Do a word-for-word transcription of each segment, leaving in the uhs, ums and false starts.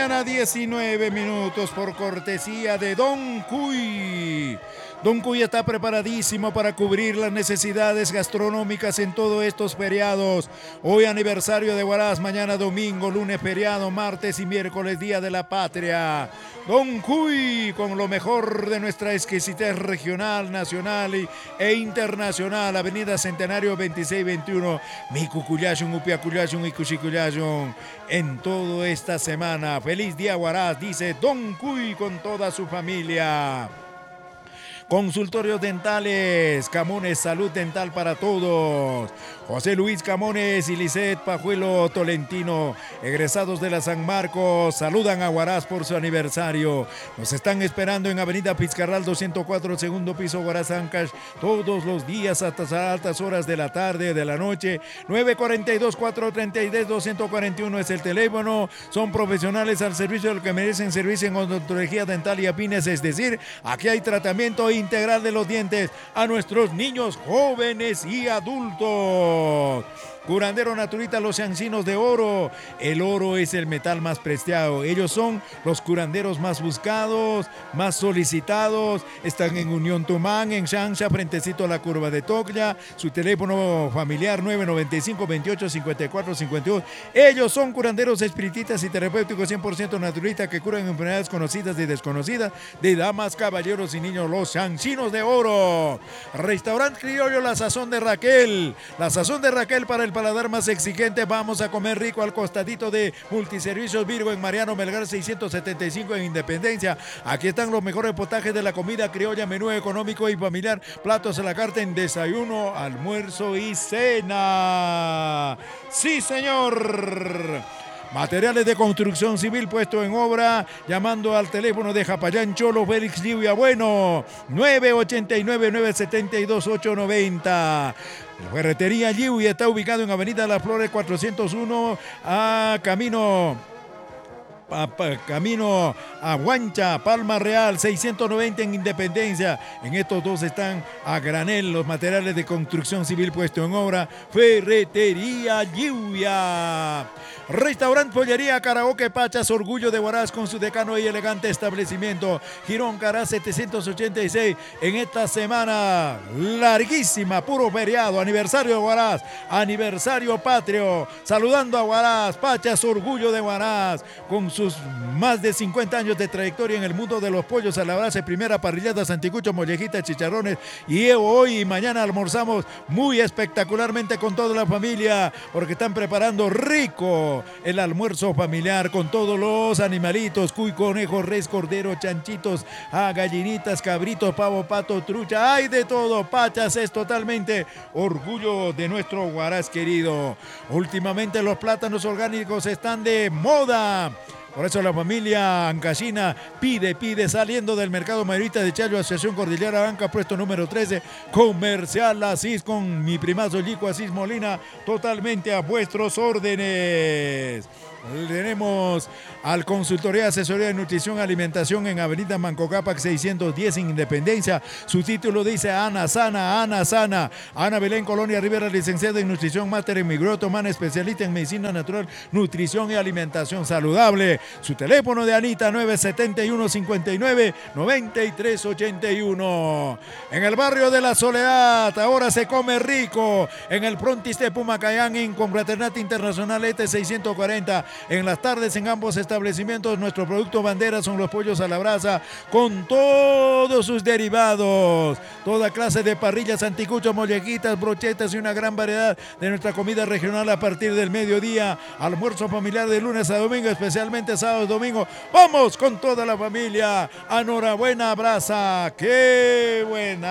mañana, diecinueve minutos, por cortesía de Don Cuy. Don Cuy está preparadísimo para cubrir las necesidades gastronómicas en todos estos feriados. Hoy aniversario de Huaraz, mañana domingo, lunes feriado, martes y miércoles día de la patria. Don Cuy, con lo mejor de nuestra exquisitez regional, nacional e internacional. Avenida Centenario veintiséis veintiuno, Micucuyashun, Upiacuyashun y Cuchicuyashun. En toda esta semana, feliz día Huaraz, dice Don Cuy con toda su familia. Consultorios dentales, Camones, salud dental para todos. José Luis Camones y Lisset Pajuelo Tolentino, egresados de la San Marcos, saludan a Huaraz por su aniversario. Nos están esperando en Avenida Pizcarral doscientos cuatro, segundo piso, Huaraz, Ancash, todos los días hasta altas horas de la tarde, de la noche. nueve cuatro dos, cuatro tres tres, dos cuatro uno es el teléfono. Son profesionales al servicio de lo que merecen, servicio en odontología dental y afines, es decir, aquí hay tratamiento integral de los dientes a nuestros niños, jóvenes y adultos. Curandero Naturita, los Llancinos de Oro. El oro es el metal más preciado. Ellos son los curanderos más buscados, más solicitados. Están en Unión Tumán, en Xanxa, frentecito a la curva de Tocla. Su teléfono familiar nueve nueve cinco, veintiocho, cincuenta y cuatro, cincuenta y dos. Ellos son curanderos espiritistas y terapéuticos cien por ciento naturista que curan enfermedades conocidas y desconocidas de damas, caballeros y niños. Los Llancinos de Oro. Restaurante Criollo, La Sazón de Raquel. La Sazón de Raquel para el paladar más exigente. Vamos a comer rico al costadito de Multiservicios Virgo en Mariano Melgar seiscientos setenta y cinco en Independencia. Aquí están los mejores potajes de la comida criolla, menú económico y familiar, platos a la carta en desayuno, almuerzo y cena. Sí, señor. Materiales de construcción civil puesto en obra, llamando al teléfono de Japayán Cholo Félix Lluvia Bueno, nueve ocho nueve, nueve siete dos, ocho nueve cero. La ferretería Lluvia está ubicado en Avenida Las Flores cuatrocientos uno, a camino... A, a, camino a Huancha, Palma Real, seiscientos noventa en Independencia. En estos dos están a granel los materiales de construcción civil puesto en obra. Ferretería Lluvia. Restaurante Pollería Karaoke Pachas, orgullo de Huaraz con su decano y elegante establecimiento. Girón Cará setecientos ochenta y seis. En esta semana larguísima, puro feriado, aniversario de Huaraz, aniversario patrio. Saludando a Huaraz, Pachas, orgullo de Huaraz, con sus más de cincuenta años de trayectoria en el mundo de los pollos a la brasa, primera parrillada, santicucho, mollejitas, chicharrones. Y hoy y mañana almorzamos muy espectacularmente con toda la familia, porque están preparando rico el almuerzo familiar con todos los animalitos: cuy, conejo, res, cordero, chanchitos, ah, gallinitas, cabritos, pavo, pato, trucha, hay de todo. Pachas es totalmente orgullo de nuestro Huaraz querido. Últimamente los plátanos orgánicos están de moda. Por eso la familia ancashina pide, pide, saliendo del mercado mayorista de Chayo, Asociación Cordillera Banca, puesto número trece, Comercial Asís, con mi primazo Lico Asís Molina, totalmente a vuestros órdenes. Tenemos al Consultoría de Asesoría de Nutrición y Alimentación en Avenida Manco Cápac seiscientos diez en Independencia. Su título dice Ana Sana, Ana Sana. Ana Belén Colonia Rivera, licenciada en Nutrición, máster en Migrotomana, especialista en Medicina Natural, Nutrición y Alimentación Saludable. Su teléfono de Anita nueve siete uno, cincuenta y nueve, noventa y tres ochenta y uno. En el barrio de La Soledad, ahora se come rico. En el Frontis de Pumacayán, en Confraternidad Internacional E T seiscientos cuarenta. En las tardes en ambos establecimientos, nuestro producto bandera son los pollos a la brasa con todos sus derivados. Toda clase de parrillas, anticuchos, mollejitas, brochetas y una gran variedad de nuestra comida regional a partir del mediodía. Almuerzo familiar de lunes a domingo, especialmente sábado y domingo. Vamos con toda la familia. Enhorabuena, brasa. ¡Qué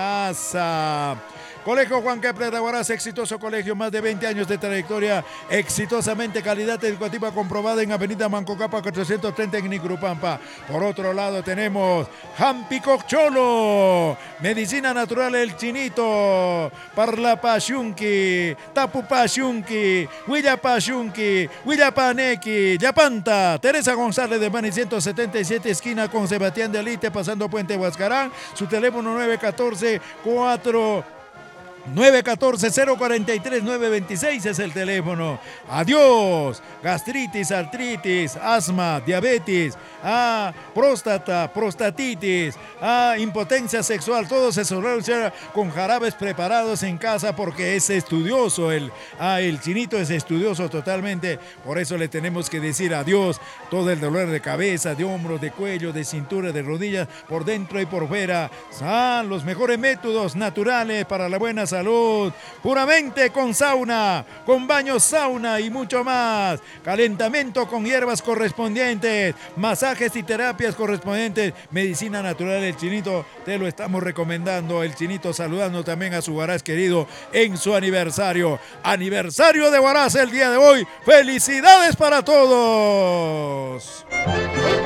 buenaza! Colegio Juan Kepler de Huaraz, exitoso colegio, más de veinte años de trayectoria, exitosamente, calidad educativa comprobada en Avenida Manco Cápac cuatrocientos treinta en Nicurupampa. Por otro lado tenemos Jampicoc Cholo, Medicina Natural El Chinito, Parlapashunki, Tapupashunki, Huillapashunki, Huillapanequi, Yapanta, Teresa González de Mani ciento setenta y siete, esquina con Sebastián de Alite, pasando Puente Huascarán. Su teléfono nueve uno cuatro, cuatro nueve uno cuatro, cero cuatro tres, nueve dos seis es el teléfono. Adiós. Gastritis, artritis, asma, diabetes, ah, próstata, prostatitis, ah, impotencia sexual. Todo se soluciona con jarabes preparados en casa porque es estudioso. El, ah, el chinito es estudioso totalmente. Por eso le tenemos que decir adiós. Todo el dolor de cabeza, de hombros, de cuello, de cintura, de rodillas, por dentro y por fuera. Son los mejores métodos naturales para la buena salud, puramente con sauna, con baño sauna y mucho más, calentamiento con hierbas correspondientes, masajes y terapias correspondientes, medicina natural. El Chinito te lo estamos recomendando. El Chinito saludando también a su Huaraz querido en su aniversario, aniversario de Huaraz el día de hoy. ¡Felicidades para todos!